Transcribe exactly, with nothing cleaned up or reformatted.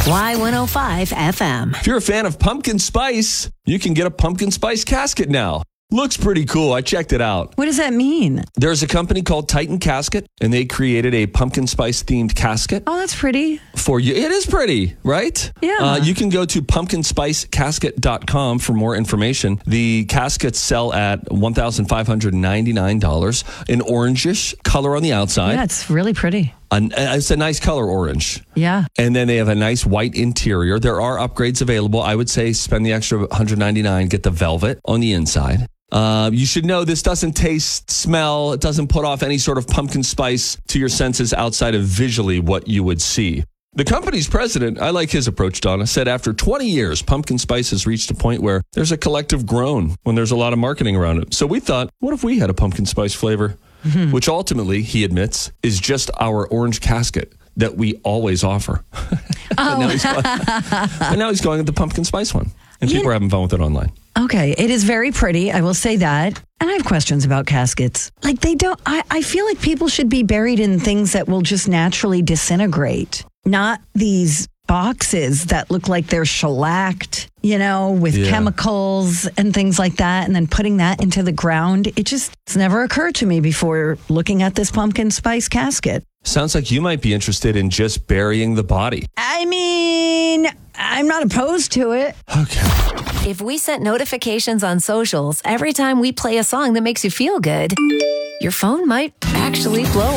Y one oh five F M. If you're a fan of pumpkin spice, you can get a pumpkin spice casket now. Looks pretty cool. I checked it out. What does that mean? There's a company called Titan Casket, and they created a pumpkin spice themed casket Oh, that's pretty. for you. It is pretty, right? Yeah. Uh, you can go to pumpkin spice casket dot com for more information. The caskets sell at one thousand five hundred ninety-nine dollars. An orangish color on the outside. Yeah, it's really pretty. An, it's a nice color orange. Yeah. And then they have a nice white interior. There are upgrades available. I would say spend the extra one hundred ninety-nine dollars, get the velvet on the inside. Uh, you should know this doesn't taste, smell, it doesn't put off any sort of pumpkin spice to your senses outside of visually what you would see. The company's president, I like his approach, Donna, said after twenty years, pumpkin spice has reached a point where there's a collective groan when there's a lot of marketing around it. So we thought, what if we had a pumpkin spice flavor? Mm-hmm. Which ultimately, he admits, is just our orange casket that we always offer. Oh. and, now he's going, and now he's going with the pumpkin spice one. And people Yeah. are having fun with it online. Okay, it is very pretty. I will say that. And I have questions about caskets. Like they don't, I, I feel like people should be buried in things that will just naturally disintegrate, not these boxes that look like they're shellacked, you know, with Yeah. chemicals and things like that. And then putting that into the ground. It just, it's never occurred to me before looking at this pumpkin spice casket. Sounds like you might be interested in just burying the body. I mean, I'm not opposed to it. Okay. If we sent notifications on socials every time we play a song that makes you feel good, your phone might actually blow